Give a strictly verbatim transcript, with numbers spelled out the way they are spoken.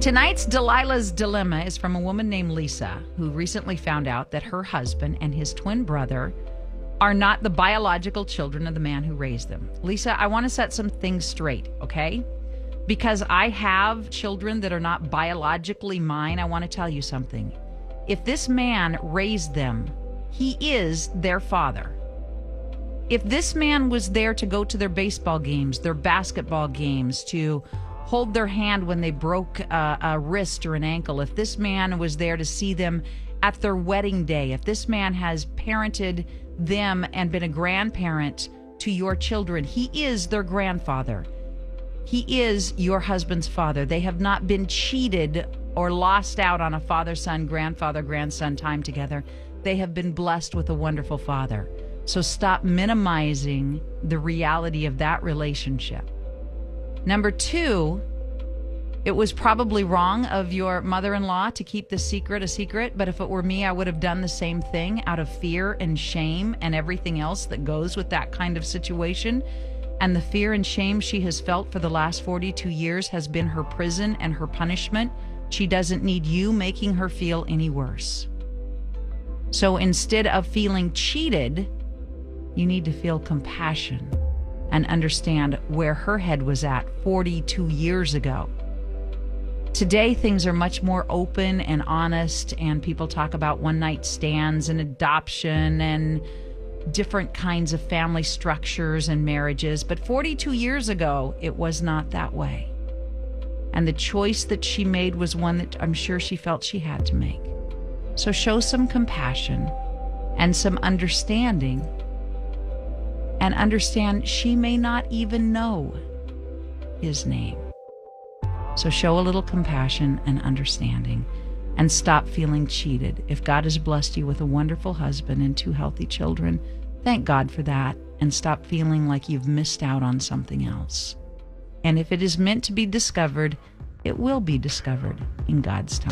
Tonight's Delilah's Dilemma is from a woman named Lisa, who recently found out that her husband and his twin brother are not the biological children of the man who raised them. Lisa, I want to set some things straight, okay? Because I have children that are not biologically mine, I want to tell you something. If this man raised them, he is their father. If this man was there to go to their baseball games, their basketball games, to hold their hand when they broke a, a wrist or an ankle, if this man was there to see them at their wedding day, if this man has parented them and been a grandparent to your children, he is their grandfather. He is your husband's father. They have not been cheated or lost out on a father-son, grandfather-grandson time together. They have been blessed with a wonderful father. So stop minimizing the reality of that relationship. Number two, it was probably wrong of your mother-in-law to keep the secret a secret, but if it were me, I would have done the same thing out of fear and shame and everything else that goes with that kind of situation. And the fear and shame she has felt for the last forty-two years has been her prison and her punishment. She doesn't need you making her feel any worse. So instead of feeling cheated, you need to feel compassion and understand where her head was at forty-two years ago. Today, things are much more open and honest, and people talk about one-night stands and adoption and different kinds of family structures and marriages. But forty-two years ago, it was not that way. And the choice that she made was one that I'm sure she felt she had to make. So show some compassion and some understanding, and understand she may not even know his name. So show a little compassion and understanding, and stop feeling cheated. If God has blessed you with a wonderful husband and two healthy children, thank God for that, and stop feeling like you've missed out on something else. And if it is meant to be discovered, it will be discovered in God's time.